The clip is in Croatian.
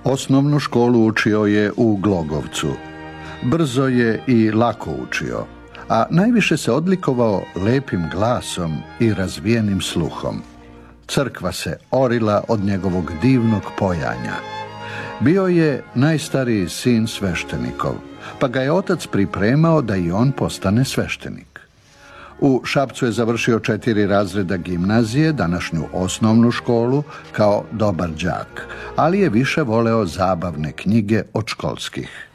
Osnovnu školu učio je u Glogovcu. Brzo je i lako učio, a najviše se odlikovao lepim glasom i razvijenim sluhom. Crkva se orila od njegovog divnog pojanja. Bio je najstariji sin sveštenikov, pa ga je otac pripremao da i on postane sveštenik. U Šapcu je završio 4 razreda gimnazije, današnju osnovnu školu, kao dobar đak, ali je više voleo zabavne knjige od školskih.